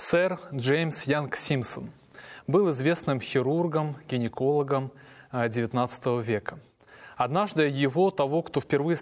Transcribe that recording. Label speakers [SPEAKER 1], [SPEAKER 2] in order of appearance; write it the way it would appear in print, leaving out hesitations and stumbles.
[SPEAKER 1] Сэр Джеймс Янг Симпсон был известным хирургом, гинекологом XIX века. Однажды его, того, кто впервые